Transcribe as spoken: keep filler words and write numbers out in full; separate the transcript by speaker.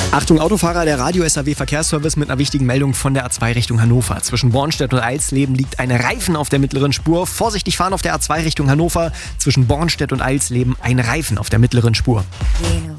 Speaker 1: Achtung Autofahrer, der Radio-S A W-Verkehrsservice mit einer wichtigen Meldung von der A zwei Richtung Hannover. Zwischen Bornstedt und Eilsleben liegt ein Reifen auf der mittleren Spur. Vorsichtig fahren auf der A zwei Richtung Hannover. Zwischen Bornstedt und Eilsleben ein Reifen auf der mittleren Spur.